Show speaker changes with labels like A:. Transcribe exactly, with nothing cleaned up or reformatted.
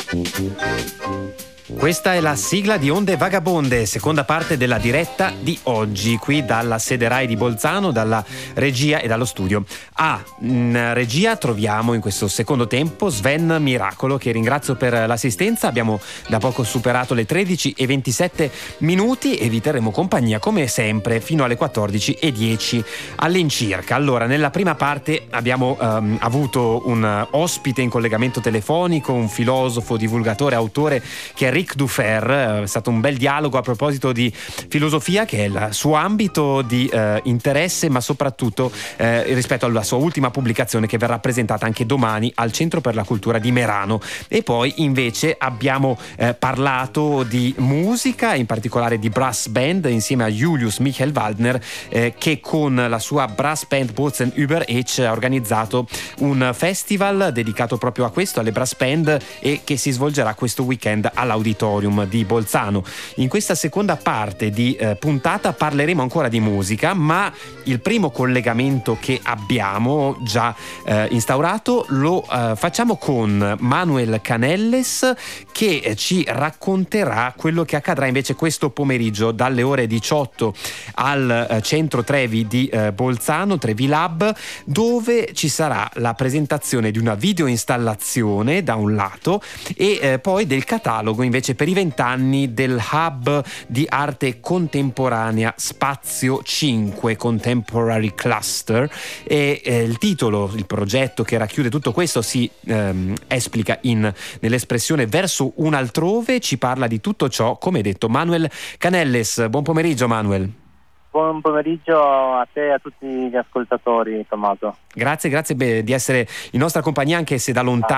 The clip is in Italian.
A: Questa è la sigla di Onde Vagabonde, seconda parte della diretta di oggi, qui dalla sede Rai di Bolzano, dalla regia e dallo studio. Ah, in regia troviamo in questo secondo tempo Sven Miracolo, che ringrazio per l'assistenza. Abbiamo da poco superato le tredici e ventisette minuti e vi terremo compagnia come sempre fino alle quattordici e dieci all'incirca. Allora, nella prima parte abbiamo um, avuto un ospite in collegamento telefonico, un filosofo, divulgatore, autore, che è Ric Dufer. È stato un bel dialogo a proposito di filosofia, che è il suo ambito di eh, interesse, ma soprattutto eh, rispetto alla sua ultima pubblicazione, che verrà presentata anche domani al Centro per la Cultura di Merano. E poi invece abbiamo eh, parlato di musica, in particolare di brass band, insieme a Julius Michael Waldner, eh, che con la sua brass band Bozen über Ech ha organizzato un festival dedicato proprio a questo, alle brass band, e che si svolgerà questo weekend all'Auditorium di Bolzano. In questa seconda parte di eh, puntata parleremo ancora di musica, ma il primo collegamento che abbiamo già eh, instaurato lo eh, facciamo con Manuel Canelles, che eh, ci racconterà quello che accadrà invece questo pomeriggio dalle ore diciotto al eh, centro Trevi di eh, Bolzano, Trevi Lab, dove ci sarà la presentazione di una videoinstallazione da un lato e eh, poi del catalogo invece per i vent'anni del Hub di arte contemporanea Spazio cinque, Contemporary Cluster. E eh, il titolo, il progetto che racchiude tutto questo si ehm, esplica in, nell'espressione verso un altrove. Ci parla di tutto ciò, come detto, Manuel Canelles. Buon pomeriggio, Manuel.
B: Buon pomeriggio a te e a tutti gli ascoltatori, Tommaso.
A: Grazie, grazie beh, di essere in nostra compagnia, anche se da lontano.